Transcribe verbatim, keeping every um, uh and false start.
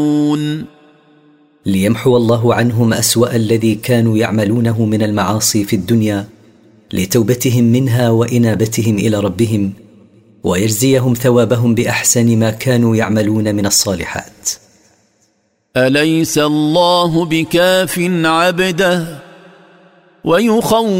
ليمحو الله عنهم أسوأ الذي كانوا يعملونه من المعاصي في الدنيا لتوبتهم منها وإنابتهم إلى ربهم، ويجزيهم ثوابهم بأحسن ما كانوا يعملون من الصالحات. أليس الله بكاف عبده ويخوف